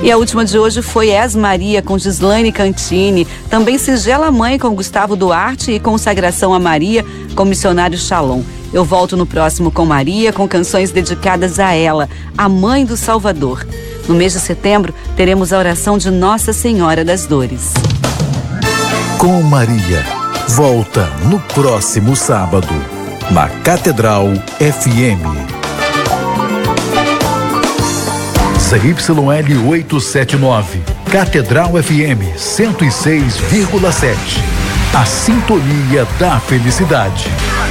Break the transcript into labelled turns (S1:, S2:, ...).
S1: E a última de hoje foi Es Maria com Gislaine Cantini, também Sigela Mãe com Gustavo Duarte e Consagração a Maria com Missionário Shalom. Eu volto no próximo com Maria, com canções dedicadas a ela, a Mãe do Salvador. No mês de setembro, teremos a oração de Nossa Senhora das Dores.
S2: Com Maria, volta no próximo sábado, na Catedral FM. ZYL 879, Catedral FM 106,7. A sintonia da felicidade.